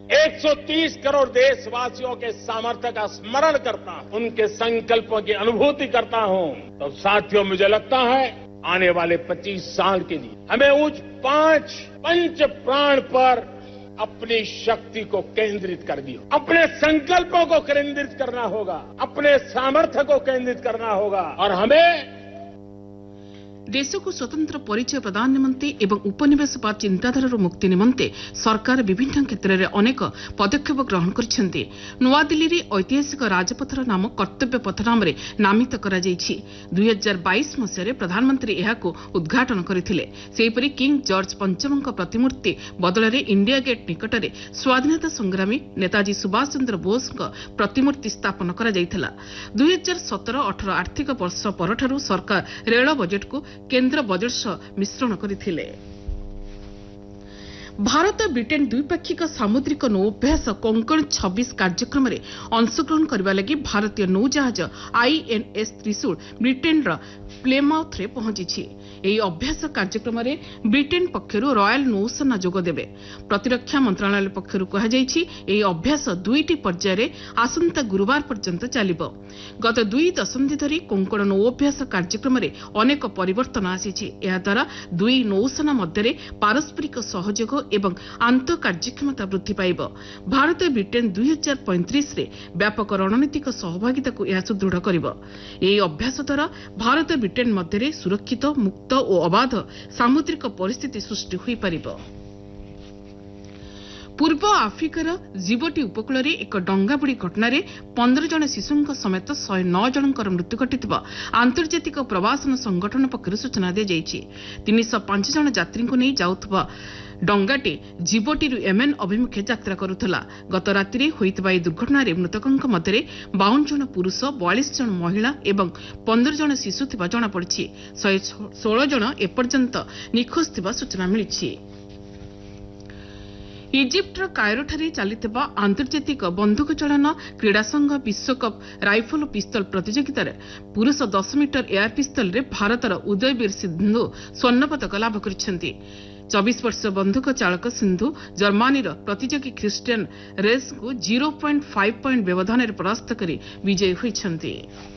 130 करोड़ देशवासियों के सामर्थ्य का स्मरण करता हूं, उनके संकल्पों की अनुभूति करता हूं, तो साथियों मुझे लगता है आने वाले 25 साल के लिए हमें उस पंच प्राण पर अपनी शक्ति को केंद्रित कर दी, अपने संकल्पों को केंद्रित करना होगा, अपने सामर्थ्य को केंद्रित करना होगा और हमें देश को स्वतंत्र परिचय प्रदान निमंते एवं उपनिवेशवाद चिंताधार मुक्ति निमंते सरकार विभिन्न क्षेत्र में अनेक पदक्षेप ग्रहण करछन्ते। नवादिल्ली रे ऐतिहासिक राजपथर नाम कर्तव्य पथ नाम नामित करा जायछि। 2022 मसीह प्रधानमंत्री एहाको उद्घाटन करथिले। सेहिपरि किंग जॉर्ज पंचमक प्रतिमूर्ति बदल में इंडिया गेट निकट में स्वाधीनता संग्रामी नेताजी सुभाष चंद्र बोस प्रतिमूर्ति स्थापन करा जायथिला। 2017-18 आर्थिक वर्ष परठारु सरकार रेल बजेट को केंद्र बजेट सह मिश्रण करथिले। भारत ब्रिटेन द्विपाक्षिक सामुद्रिक नौअभ्यास कोंकण 26 कार्यक्रम में अंशग्रहण करने लगी भारतीय नौजहाज INS त्रिशूल ब्रिटेन प्लेमाउथ रे पहुंची। ଏହି ଅଭ୍ୟାସ କାର୍ଯ୍ୟକ୍ରମରେ ବ୍ରିଟେନ ପକ୍ଷରୁ ରୟାଲ ନୌସେନା ଯୋଗ ଦେବେ। ପ୍ରତିରକ୍ଷା ମନ୍ତ୍ରଣାଳୟ ପକ୍ଷରୁ କୁହାଯାଇଛି ଏହି ଅଭ୍ୟାସ 2ଟି ପର୍ଯ୍ୟାୟରେ ଆସନ୍ତା ଗୁରୁବାର ପର୍ଯ୍ୟନ୍ତ ଚାଲିବ। ଗତ 2 ଦଶନ୍ଧି ଧରି କୋଙ୍କଣ ନୌଅଭ୍ୟାସ କାର୍ଯ୍ୟକ୍ରମରେ ଅନେକ ପରିବର୍ତ୍ତନ ଆସିଛି। ଏହାଦ୍ୱାରା ଦୁଇ ନୌସେନା ମଧ୍ୟରେ ପାରସ୍ପରିକ ସହଯୋଗ ଏବଂ ଆନ୍ତଃ କାର୍ଯ୍ୟକ୍ଷମତା ବୃଦ୍ଧି ପାଇବ। ଭାରତ ବ୍ରିଟେନ 2035ରେ ବ୍ୟାପକ ରଣନୀତିକ ସହଭାଗିତାକୁ ଏହା ସୁଦୃଢ଼ କରିବ। ଏହି ଅଭ୍ୟାସ ଦ୍ୱାରା ଭାରତ ବ୍ରିଟେନ ମଧ୍ୟରେ ସୁରକ୍ଷିତ ମୁକ୍ତ ଓ ଅବାଧ ସାମୁଦ୍ରିକ ପରିସ୍ଥିତି ସୃଷ୍ଟି ହୋଇପାରିବ। ପୂର୍ବ ଆଫ୍ରିକାର ଜିବୁଟି ଉପକୂଳରେ ଏକ ଡଙ୍ଗାବୁଡ଼ି ଘଟଣାରେ 15 ଜଣ ଶିଶୁଙ୍କ ସମେତ 109 ଜଣଙ୍କର ମୃତ୍ୟୁ ଘଟିଥିବା ଆନ୍ତର୍ଜାତିକ ପ୍ରବାସନ ସଂଗଠନ ପକ୍ଷରୁ ସୂଚନା ଦିଆଯାଇଛି। 305 ଜଣ ଯାତ୍ରୀଙ୍କୁ ନେଇ ଯାଉଥିବା ଡଙ୍ଗାଟି ଜିବୁଟିରୁ ୟେମେନ ଅଭିମୁଖେ ଯାତ୍ରା କରୁଥିଲା। ଗତ ରାତିରେ ହୋଇଥିବା ଏହି ଦୁର୍ଘଟଣାରେ ମୃତକଙ୍କ ମଧ୍ୟରେ 52 ଜଣ ପୁରୁଷ, 42 ଜଣ ମହିଳା ଏବଂ 15 ଜଣ ଶିଶୁ ଥିବା ଜଣାପଡ଼ିଛି। 116 ଜଣ ଏପର୍ଯ୍ୟନ୍ତ ନିଖୋଜ ଥିବା ସୂଚନା ମିଳିଛି। ଇଜିପ୍ଟର କାଇରୋଠାରେ ଚାଲିଥିବା ଆନ୍ତର୍ଜାତିକ ବନ୍ଧୁକ ଚାଳନା କ୍ରୀଡ଼ା ସଂଘ ବିଶ୍ୱକପ୍ ରାଇଫଲ ଓ ପିସ୍ତଲ ପ୍ରତିଯୋଗିତାରେ ପୁରୁଷ 10 ମିଟର ଏୟାର ପିସ୍ତଲରେ ଭାରତର ଉଦୟବୀର ସିନ୍ଧୁ ସ୍ୱର୍ଣ୍ଣପଦକ ଲାଭ କରିଛନ୍ତି। 24 ବର୍ଷୀୟ ବନ୍ଧୁକ ଚାଳକ ସିନ୍ଧୁ ଜର୍ମାନୀର ପ୍ରତିଯୋଗୀ ଖ୍ରୀଷ୍ଟିଆନ ରେସ୍ଙ୍କୁ 0.5 ପଏଣ୍ଟ ବ୍ୟବଧାନରେ ପରାସ୍ତ କରି ବିଜୟୀ ହୋଇଛନ୍ତି।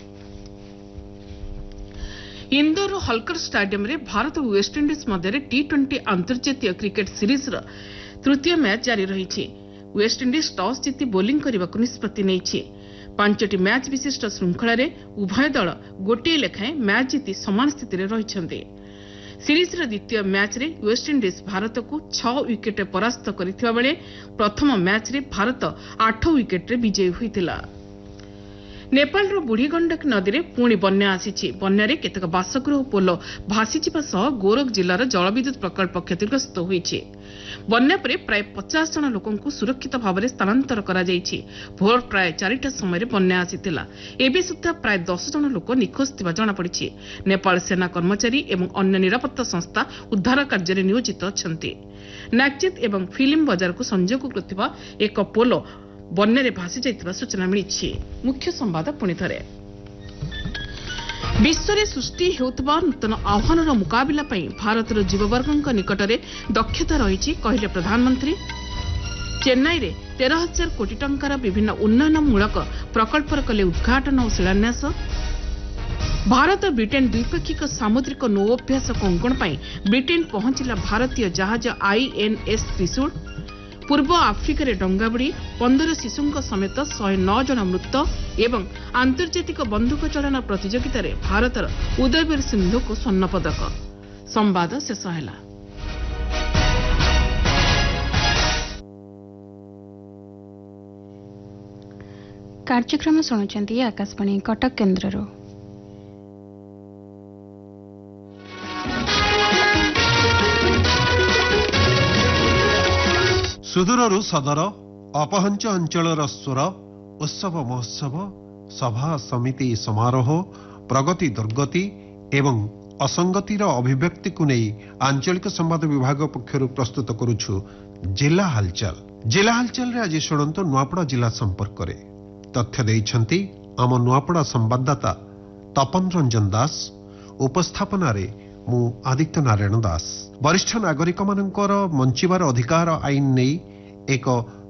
ଇନ୍ଦୋର ହଲକର ଷ୍ଟାଡିୟମରେ ଭାରତ ଓ ୱେଷ୍ଟଇଣ୍ଡିଜ ମଧ୍ୟରେ T20 ଆନ୍ତର୍ଜାତୀୟ କ୍ରିକେଟ ସିରିଜର ତୃତୀୟ ମ୍ୟାଚ୍ ଜାରି ରହିଛି। ୱେଷ୍ଟଇଣ୍ଡିଜ ଟସ୍ ଜିତି ବୋଲିଂ କରିବାକୁ ନିଷ୍ପତ୍ତି ନେଇଛି। 5ଟି ମ୍ୟାଚ୍ ବିଶିଷ୍ଟ ଶୃଙ୍ଖଳାରେ ଉଭୟ ଦଳ ଗୋଟିଏ ଲେଖାଏଁ ମ୍ୟାଚ୍ ଜିତି ସମାନ ସ୍ଥିତିରେ ରହିଛନ୍ତି। ସିରିଜର ଦ୍ୱିତୀୟ ମ୍ୟାଚ୍ରେ ୱେଷ୍ଟଇଣ୍ଡିଜ ଭାରତକୁ 6 ୱିକେଟ୍ରେ ପରାସ୍ତ କରିଥିବା ବେଳେ ପ୍ରଥମ ମ୍ୟାଚ୍ରେ ଭାରତ 8 ୱିକେଟ୍ରେ ବିଜୟୀ ହୋଇଥିଲା। ନେପାଳର ବୁଢ଼ୀ ଗଣ୍ଡକ ନଦୀରେ ପୁଣି ବନ୍ୟା ଆସିଛି। ବନ୍ୟାରେ କେତେକ ବାସଗୃହ ଓ ପୋଲ ଭାସିଯିବା ସହ ଗୋରଖ ଜିଲ୍ଲାର ଜଳବିଦ୍ୟୁତ ପ୍ରକଳ୍ପ କ୍ଷତିଗ୍ରସ୍ତ ହୋଇଛି। ବନ୍ୟା ପରେ ପ୍ରାୟ 50 ଜଣ ଲୋକଙ୍କୁ ସୁରକ୍ଷିତ ଭାବରେ ସ୍ଥାନାନ୍ତର କରାଯାଇଛି। ଭୋର ପ୍ରାୟ 4ଟା ସମୟରେ ବନ୍ୟା ଆସିଥିଲା। ଏବେ ସୁଦ୍ଧା ପ୍ରାୟ 10 ଜଣ ଲୋକ ନିଖୋଜ ଥିବା ଜଣାପଡ଼ିଛି। ନେପାଳ ସେନା କର୍ମଚାରୀ ଏବଂ ଅନ୍ୟ ନିରାପତ୍ତା ସଂସ୍ଥା ଉଦ୍ଧାର କାର୍ଯ୍ୟରେ ନିୟୋଜିତ ଅଛନ୍ତି। ନାକ୍ଚିତ ଏବଂ ଫିଲ୍ମ ବଜାରକୁ ସଂଯୋଗ କରୁଥିବା ଏକ ପୋଲ ବନ୍ୟାରେ ଭାସି ଯାଇଥିବା ସୂଚନା ମିଳିଛି। ମୁଖ୍ୟ ସମ୍ବାଦ ପୁଣି ଥରେ। ବିଶ୍ୱରେ ସୃଷ୍ଟି ହେଉଥିବା ନୂତନ ଆହ୍ୱାନର ମୁକାବିଲା ପାଇଁ ଭାରତର ଯୁବବର୍ଗଙ୍କ ନିକଟରେ ଦକ୍ଷତା ରହିଛି କହିଲେ ପ୍ରଧାନମନ୍ତ୍ରୀ। ଚେନ୍ନାଇରେ 13,000 କୋଟି ଟଙ୍କାର ବିଭିନ୍ନ ଉନ୍ନୟନମୂଳକ ପ୍ରକଳ୍ପର କଲେ ଉଦ୍ଘାଟନ ଓ ଶିଳାନ୍ୟାସ। ଭାରତ ବ୍ରିଟେନ ଦ୍ୱିପାକ୍ଷିକ ସାମୁଦ୍ରିକ ନୌଅଭ୍ୟାସ କୋଙ୍କଣ ପାଇଁ ବ୍ରିଟେନ ପହଞ୍ଚିଲା ଭାରତୀୟ ଜାହାଜ INS ତ୍ରିଶୂଳ। ପୂର୍ବ ଆଫ୍ରିକାରେ ଡଙ୍ଗାବୁଡ଼ି 15 ଶିଶୁଙ୍କ ସମେତ 109 ଜଣ ମୃତ ଏବଂ ଆନ୍ତର୍ଜାତିକ ବନ୍ଧୁକ ଚାଳନା ପ୍ରତିଯୋଗିତାରେ ଭାରତର ଉଦୟବୀର ସିନ୍ଧୁକୁ ସ୍ୱର୍ଣ୍ଣପଦକ। ସମ୍ବାଦ ଶେଷ ହେଲା। କାର୍ଯ୍ୟକ୍ରମ ଶୁଣୁଛନ୍ତି ଆକାଶବାଣୀ କଟକ କେନ୍ଦ୍ରରୁ। ସୁଦୂରରୁ ସଦର, ଅପହଞ୍ଚ ଅଞ୍ଚଳର ସ୍ୱର, ଉତ୍ସବ ମହୋତ୍ସବ, ସଭା ସମିତି ସମାରୋହ, ପ୍ରଗତି ଦୁର୍ଗତି ଏବଂ ଅସଙ୍ଗତିର ଅଭିବ୍ୟକ୍ତିକୁ ନେଇ ଆଞ୍ଚଳିକ ସମ୍ବାଦ ବିଭାଗ ପକ୍ଷରୁ ପ୍ରସ୍ତୁତ କରୁଛୁ ଜିଲ୍ଲା ହାଲଚାଲ। ଜିଲ୍ଲା ହାଲଚାଲରେ ଆଜି ଶୁଣନ୍ତୁ ନୂଆପଡ଼ା ଜିଲ୍ଲା ସମ୍ପର୍କରେ। ତଥ୍ୟ ଦେଇଛନ୍ତି ଆମ ନୂଆପଡ଼ା ସମ୍ବାଦଦାତା ତପନ ରଞ୍ଜନ ଦାସ। ଉପସ୍ଥାପନାରେ ମୁଁ ଆଦିତ୍ୟ ନାରାୟଣ ଦାସ। ବରିଷ୍ଠ ନାଗରିକମାନଙ୍କର ବଞ୍ଚିବାର ଅଧିକାର ଆଇନ ନେଇ ଏକ